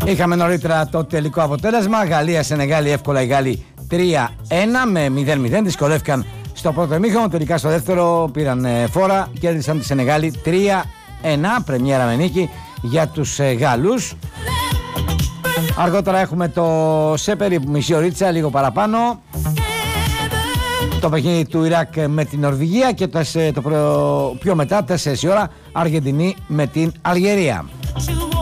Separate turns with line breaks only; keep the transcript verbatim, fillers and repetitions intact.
Είχαμε νωρίτερα το τελικό αποτέλεσμα. Γαλλία-Σενεγάλη, εύκολα οι Γάλλοι τρία ένα με μηδέν μηδέν. Δυσκολεύτηκαν στο πρώτο ημίχρονο. Τελικά στο δεύτερο πήραν φόρα. Κέρδισαν τη Σενεγάλη τρία ένα. Πρεμιέρα με νίκη για τους Γάλλους. Αργότερα έχουμε το σε περίπου μισή ωρίτσα, λίγο παραπάνω, το παιχνίδι του Ιράκ με την Νορβηγία και το, το πιο μετά, τέσσερις η ώρα, Αργεντινή με την Αλγερία.